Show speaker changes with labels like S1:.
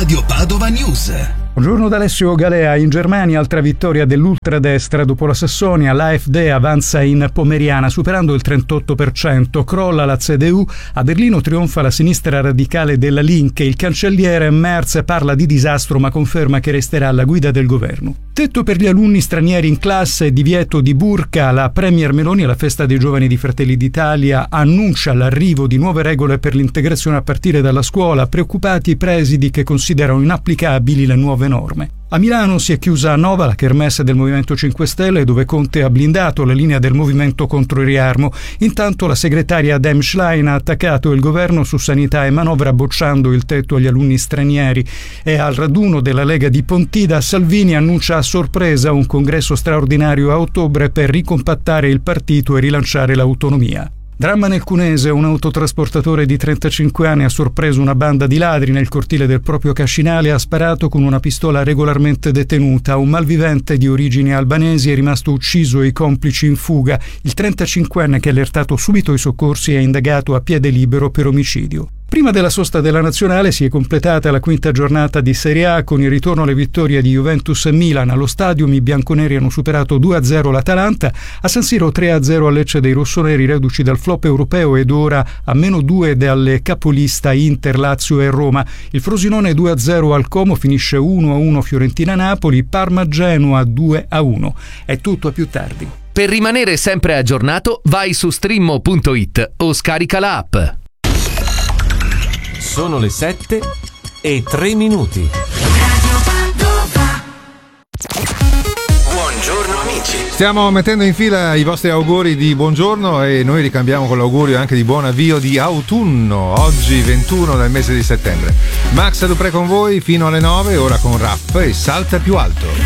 S1: Radio Padova News.
S2: Buongiorno da Alessio Galea. In Germania altra vittoria dell'ultradestra. Dopo la Sassonia, l'AfD avanza in Pomeriana superando il 38%. Crolla la CDU. A Berlino trionfa la sinistra radicale della Linke. Il cancelliere Merz parla di disastro ma conferma che resterà alla guida del governo. Tetto per gli alunni stranieri in classe, divieto di burka. La premier Meloni alla festa dei giovani di Fratelli d'Italia annuncia l'arrivo di nuove regole per l'integrazione a partire dalla scuola. Preoccupati i presidi che considerano inapplicabili le nuove norme. A Milano si è chiusa a Nova la kermesse del Movimento 5 Stelle, dove Conte ha blindato la linea del movimento contro il riarmo. Intanto la segretaria Dem Schlein ha attaccato il governo su sanità e manovra bocciando il tetto agli alunni stranieri. E al raduno della Lega di Pontida, Salvini annuncia a sorpresa un congresso straordinario a ottobre per ricompattare il partito e rilanciare l'autonomia. Dramma nel Cunese, un autotrasportatore di 35 anni ha sorpreso una banda di ladri nel cortile del proprio cascinale e ha sparato con una pistola regolarmente detenuta. Un malvivente di origini albanesi è rimasto ucciso e i complici in fuga. Il 35enne, che ha allertato subito i soccorsi, è indagato a piede libero per omicidio. Prima della sosta della nazionale si è completata la quinta giornata di Serie A con il ritorno alle vittorie di Juventus e Milan. Allo Stadium i bianconeri hanno superato 2-0 l'Atalanta, a San Siro 3-0 a Lecce dei rossoneri reduci dal flop europeo ed ora a -2 dalle capolista Inter, Lazio e Roma. Il Frosinone 2-0 al Como, finisce 1-1 Fiorentina-Napoli, Parma-Genoa 2-1. È tutto, a più tardi.
S3: Per rimanere sempre aggiornato vai su streammo.it o scarica la app.
S4: Sono le 7:03.
S1: Buongiorno amici.
S5: Stiamo mettendo in fila i vostri auguri di buongiorno e noi ricambiamo con l'augurio anche di buon avvio di autunno, oggi 21 del mese di settembre. Max Dupré con voi fino alle 9, ora con Rap e Salta più alto.